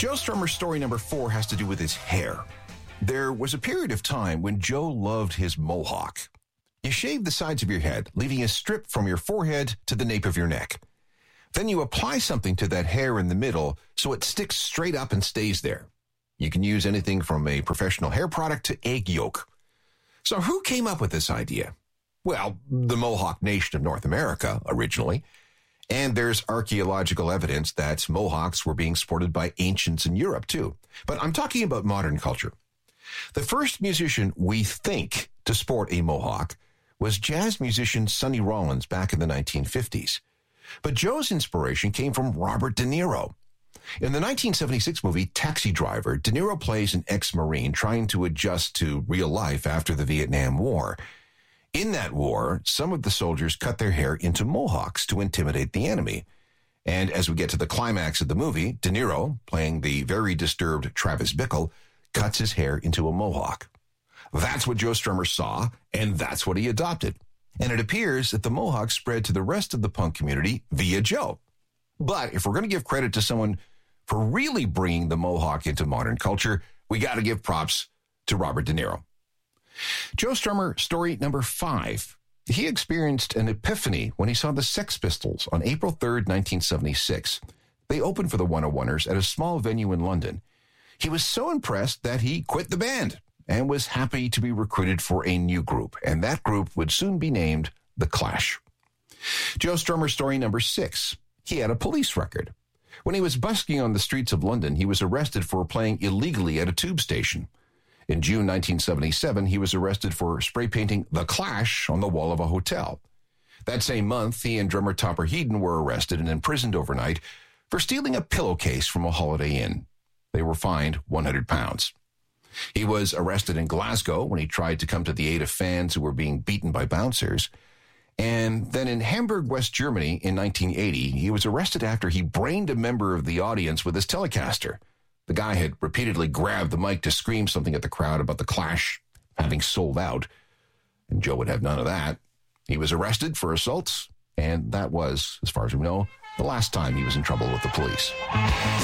Joe Strummer's story number 4 has to do with his hair. There was a period of time when Joe loved his mohawk. You shave the sides of your head, leaving a strip from your forehead to the nape of your neck. Then you apply something to that hair in the middle so it sticks straight up and stays there. You can use anything from a professional hair product to egg yolk. So who came up with this idea? Well, the Mohawk Nation of North America, originally. And there's archaeological evidence that mohawks were being sported by ancients in Europe, too. But I'm talking about modern culture. The first musician we think to sport a mohawk was jazz musician Sonny Rollins back in the 1950s. But Joe's inspiration came from Robert De Niro. In the 1976 movie Taxi Driver, De Niro plays an ex-Marine trying to adjust to real life after the Vietnam War. In that war, some of the soldiers cut their hair into mohawks to intimidate the enemy. And as we get to the climax of the movie, De Niro, playing the very disturbed Travis Bickle, cuts his hair into a mohawk. That's what Joe Strummer saw, and that's what he adopted. And it appears that the mohawk spread to the rest of the punk community via Joe. But if we're going to give credit to someone for really bringing the mohawk into modern culture, we got to give props to Robert De Niro. Joe Strummer, story number 5. He experienced an epiphany when he saw the Sex Pistols on April 3rd, 1976. They opened for the 101ers at a small venue in London. He was so impressed that he quit the band and was happy to be recruited for a new group, and that group would soon be named The Clash. Joe Strummer, story number 6. He had a police record. When he was busking on the streets of London, he was arrested for playing illegally at a tube station. In June 1977, he was arrested for spray painting The Clash on the wall of a hotel. That same month, he and drummer Topper Headon were arrested and imprisoned overnight for stealing a pillowcase from a Holiday Inn. They were fined £100. He was arrested in Glasgow when he tried to come to the aid of fans who were being beaten by bouncers. And then in Hamburg, West Germany in 1980, he was arrested after he brained a member of the audience with his Telecaster. The guy had repeatedly grabbed the mic to scream something at the crowd about The Clash having sold out, and Joe would have none of that. He was arrested for assault, and that was, as far as we know, the last time he was in trouble with the police.